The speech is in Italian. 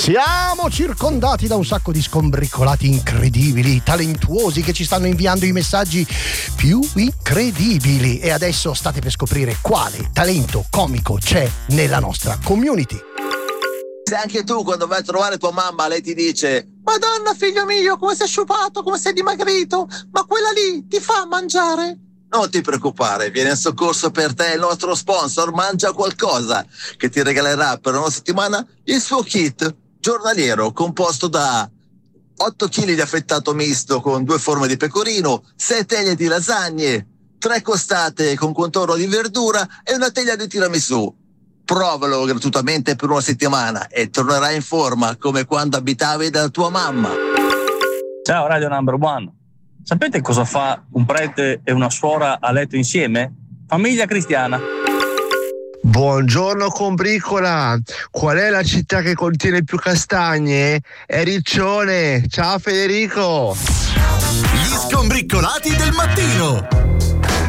Siamo circondati da un sacco di scombricolati incredibili, talentuosi, che ci stanno inviando i messaggi più incredibili, e adesso state per scoprire quale talento comico c'è nella nostra community. Se anche tu quando vai a trovare tua mamma lei ti dice: Madonna figlio mio, come sei sciupato, come sei dimagrito, ma quella lì ti fa mangiare? Non ti preoccupare, viene in soccorso per te il nostro sponsor Mangia Qualcosa, che ti regalerà per una settimana il suo kit giornaliero composto da 8 kg di affettato misto con 2 forme di pecorino, 6 teglie di lasagne, 3 costate con contorno di verdura e una teglia di tiramisù. Provalo gratuitamente per una settimana e tornerai in forma come quando abitavi da tua mamma. Ciao Radio Number One. Sapete cosa fa un prete e una suora a letto insieme? Famiglia cristiana. Buongiorno combricola, qual è la città che contiene più castagne? È Riccione, ciao Federico. Gli scombricolati del mattino.